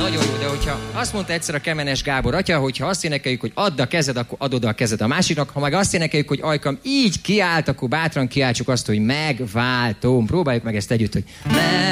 Nagyon jó, de hogyha azt mondta egyszer a Kemenes Gábor atya, hogyha azt énekeljük, hogy add a kezed, akkor adod a kezed a másiknak, ha meg azt énekeljük, hogy ajkam így kiállt, akkor bátran kiáltsuk azt, hogy megváltom. Próbáljuk meg ezt együtt, hogy